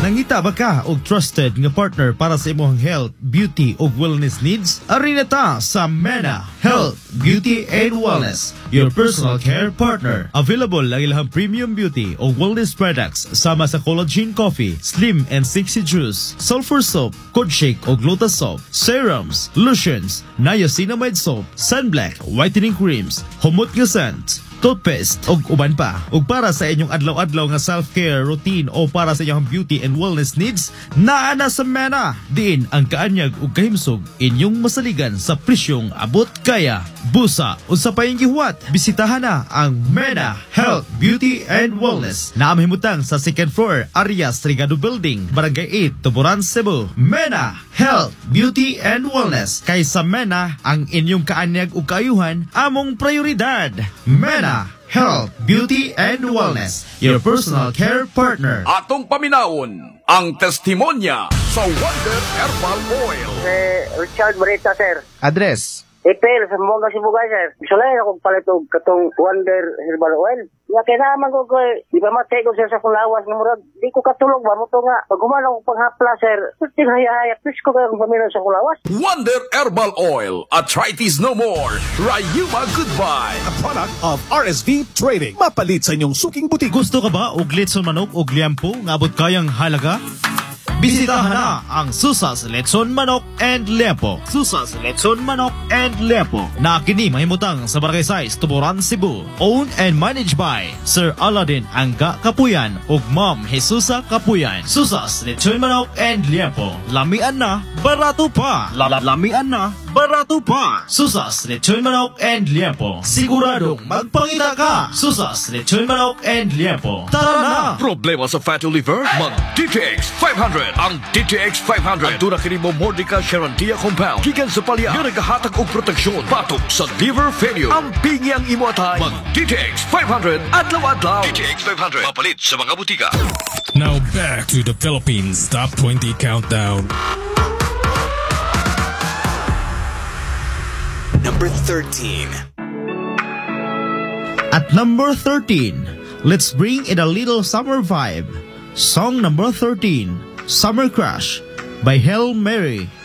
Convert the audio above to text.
Nangita ba ka og trusted nga partner para sa imong health, beauty ug wellness needs? Ari na ta sa MENA Health, Beauty and Wellness, your personal care partner. Available ang ilang premium beauty ug wellness products sama sa collagen coffee, slim and sexy juice, sulfur soap, cod shake ug lotus soap, serums, lotions, niacinamide soap, sunblock, whitening creams, humot nga scent, toothpaste ug uban pa. Ug para sa inyong adlaw-adlaw nga self-care routine o para sa inyong beauty and wellness needs, naa na sa MENA. Diin ang kaanyag ug kahimsog inyong masaligan sa presyong abot kaya. Busa unsa pa yung gihuwat, bisitahan na ang MENA Health, Beauty and Wellness na mahimutang sa second floor, Arias Trigado Building, Barangay 8, Tuburan, Cebu. MENA Health, Beauty and Wellness. Kay sa MENA, ang inyong kaanyag ug kaayuhan among prioridad. MENA Health, Beauty and Wellness, your personal care partner. Atong paminaon ang testimonya sa Wonder Herbal Oil. Richard Barita, sir. Address. Ipil, sa mga Sibugay, sir. Gusto lang akong palitog katong Wonder Herbal Oil. Nga kailangan ko di ba matego sir sa kulawas ng murag. Di ko katulog ba mo to nga. Pag humana ko paghapla, sir. Puting haya-haya. Please ko kayong pamilya sa kulawas. Wonder Herbal Oil. Arthritis no more. Rayuma goodbye. A product of RSV Trading. Mapalit sa inyong suking butik. Gusto ka ba og litson manok og liampo nga abot kayang halaga? Bisitahan na ang Susas Letson Manok and Liampo. Susas Letson Manok and Liampo na kini mahimutang sa Barangay 6, Tuburan, Cebu. Owned and managed by Sir Aladdin Angga Kapuyan ug Ma'am Jesusa Kapuyan. Susas Letson Manok and Liampo. Lamian na, barato pa. Lamian na, barato pa. Susas Letson Manok and Liampo. Siguradong magpangita ka. Susas Letson Manok and Liampo. Tara na! Problema sa fatty liver? Mag DTX 500. Ang DTX 500 aduna kini mo Mordica Sharantia compound gikan sa palya nga nagahatag og proteksyon batok sa liver failure. Ang pingi ang imo atay. Mag DTX 500 adlaw-adlaw. DTX 500 mapalit sa mga butika. Now back to the Philippines Top 20 Countdown. Number 13. At number 13, let's bring in a little summer vibe. Song number 13, Summer Crush by Hail Mary.